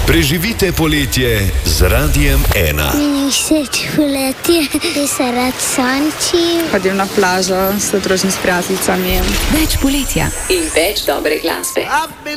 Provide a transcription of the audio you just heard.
Preživite poletje z Radiem 1. Meni všeč poletje, ker se rad sonči. Hodim na plažo, se družim s prijateljicami. Več poletja in več dobre glasbe.